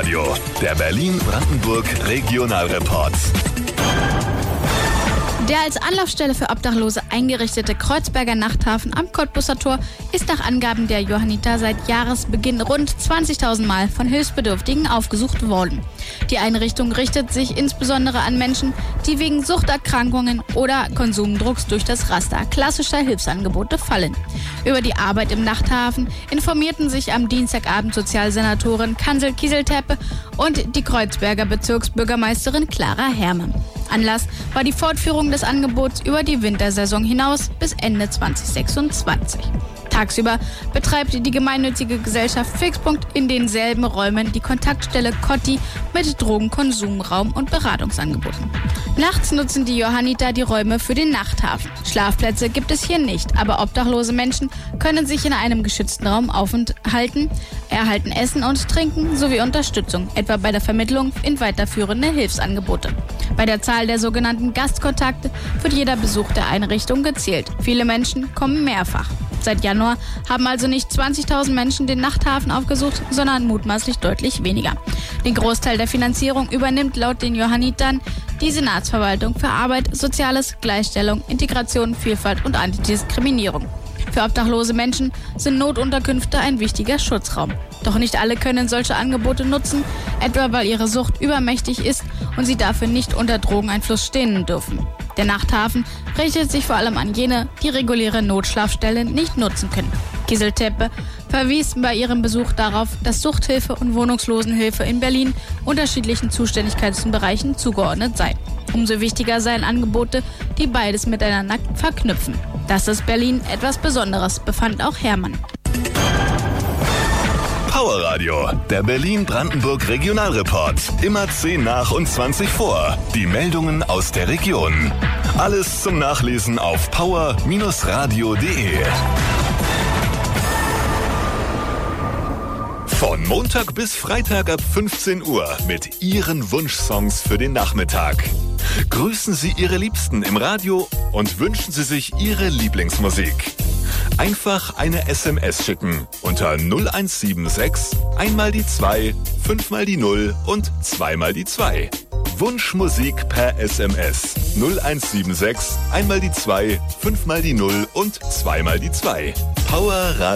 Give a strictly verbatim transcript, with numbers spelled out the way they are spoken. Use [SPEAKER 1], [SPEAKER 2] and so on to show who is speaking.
[SPEAKER 1] Radio, der Berlin-Brandenburg Regionalreport.
[SPEAKER 2] Der als Anlaufstelle für Obdachlose eingerichtete Kreuzberger Nachthafen am Cottbuser Tor ist nach Angaben der Johanniter seit Jahresbeginn rund zwanzigtausend Mal von Hilfsbedürftigen aufgesucht worden. Die Einrichtung richtet sich insbesondere an Menschen, die wegen Suchterkrankungen oder Konsumdrucks durch das Raster klassischer Hilfsangebote fallen. Über die Arbeit im Nachthafen informierten sich am Dienstagabend Sozialsenatorin Kansel Kieseltepe und die Kreuzberger Bezirksbürgermeisterin Clara Herrmann. Anlass war die Fortführung des Angebots über die Wintersaison hinaus bis Ende zwanzig sechsundzwanzig. Tagsüber betreibt die gemeinnützige Gesellschaft Fixpunkt in denselben Räumen die Kontaktstelle Cotti mit Drogenkonsumraum und Beratungsangeboten. Nachts nutzen die Johanniter die Räume für den Nachthafen. Schlafplätze gibt es hier nicht, aber obdachlose Menschen können sich in einem geschützten Raum aufhalten, erhalten Essen und Trinken sowie Unterstützung, etwa bei der Vermittlung in weiterführende Hilfsangebote. Bei der Zahl der sogenannten Gastkontakte wird jeder Besuch der Einrichtung gezählt. Viele Menschen kommen mehrfach. Seit Januar haben also nicht zwanzigtausend Menschen den Nachthafen aufgesucht, sondern mutmaßlich deutlich weniger. Den Großteil der Finanzierung übernimmt laut den Johannitern die Senatsverwaltung für Arbeit, Soziales, Gleichstellung, Integration, Vielfalt und Antidiskriminierung. Für obdachlose Menschen sind Notunterkünfte ein wichtiger Schutzraum. Doch nicht alle können solche Angebote nutzen, etwa weil ihre Sucht übermächtig ist und sie dafür nicht unter Drogeneinfluss stehen dürfen. Der Nachthafen richtet sich vor allem an jene, die reguläre Notschlafstellen nicht nutzen können. Kieseltepe verwies bei ihrem Besuch darauf, dass Suchthilfe und Wohnungslosenhilfe in Berlin unterschiedlichen Zuständigkeitsbereichen zugeordnet seien. Umso wichtiger seien Angebote, die beides miteinander verknüpfen. Das ist Berlin etwas Besonderes, befand auch Herrmann.
[SPEAKER 1] Power Radio, der Berlin-Brandenburg Regionalreport. Immer zehn nach und zwanzig vor. Die Meldungen aus der Region. Alles zum Nachlesen auf power radio punkt de. Von Montag bis Freitag ab fünfzehn Uhr mit Ihren Wunschsongs für den Nachmittag. Grüßen Sie Ihre Liebsten im Radio und wünschen Sie sich Ihre Lieblingsmusik. Einfach eine S M S schicken unter null eins sieben sechs, einmal die zwei, fünfmal die null und zweimal die zwei. Wunschmusik per S M S null eins sieben sechs, einmal die zwei, fünfmal die null und zweimal die zwei. Power Radio.